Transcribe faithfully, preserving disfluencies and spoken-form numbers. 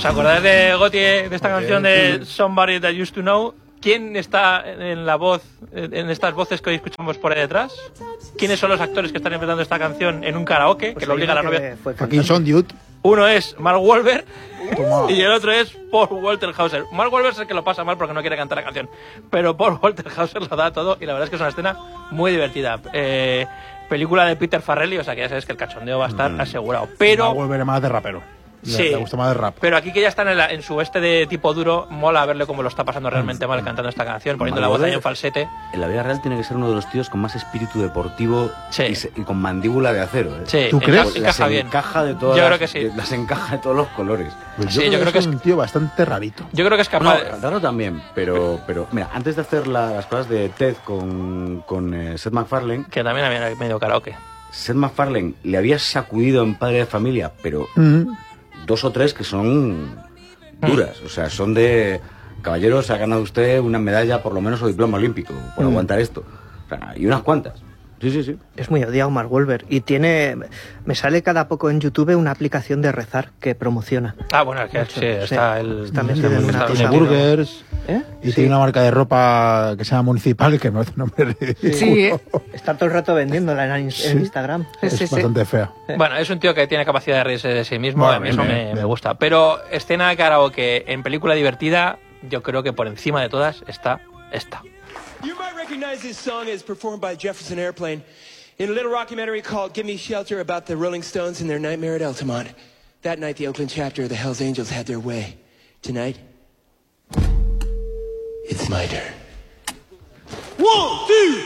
acordáis de Gautier, de esta canción de Somebody That Used to Know? ¿Quién está en la voz, en estas voces que hoy escuchamos por ahí detrás? ¿Quiénes son los actores que están interpretando esta canción en un karaoke Pues que lo obliga a la novia? Parkinson, dude. Uno es Mark Wahlberg Toma. y el otro es Paul Walter Hauser. Mark Wahlberg es el que lo pasa mal porque no quiere cantar la canción, pero Paul Walter Hauser lo da todo y la verdad es que es una escena muy divertida. Eh, película de Peter Farrelly, o sea que ya sabes que el cachondeo va a estar mm. asegurado. Pero Va a volver más de rapero. Sí, te gusta más de rap. Pero aquí que ya están en, la, en su este de tipo duro, mola verle cómo lo está pasando realmente mal cantando esta canción, poniendo la voz ahí en falsete. En la vida real tiene que ser uno de los tíos con más espíritu deportivo sí. y, se, y con mandíbula de acero. ¿eh? Sí, ¿tú crees? Encaja, encaja bien. Encaja de todas yo las, creo que sí. de, las encaja de todos los colores. Pues yo, sí, creo yo creo que es es un tío bastante rarito. Yo creo que es capaz. No, de... cantarlo también, pero, pero mira, antes de hacer la, las cosas de Ted con, con eh, Seth MacFarlane, que también había medio karaoke. Seth MacFarlane le había sacudido en Padre de Familia, pero Mm-hmm. dos o tres que son duras, o sea, son de caballeros, ha ganado usted una medalla por lo menos o diploma olímpico por mm. aguantar esto, o sea, y unas cuantas. Sí, sí, sí. Es muy odiado Mark Wahlberg y tiene, me sale cada poco en YouTube una aplicación de rezar que promociona. Ah, bueno, es que sí, sí, está el está metido en una tiene burgers ¿Eh? y sí. tiene una marca de ropa que se llama Municipal que me hace un nombre ridículo. Sí, está todo el rato vendiéndola en, sí. en Instagram. Es sí, bastante sí. fea. Bueno, es un tío que tiene capacidad de reírse de sí mismo, bueno, a mí eso me, me gusta. Pero escena de karaoke en película divertida, yo creo que por encima de todas está esta. You might recognize this song as performed by Jefferson Airplane in a little documentary called Give Me Shelter about the Rolling Stones and their nightmare at Altamont. That night, the Oakland chapter of the Hells Angels had their way. Tonight, it's my turn. One, two,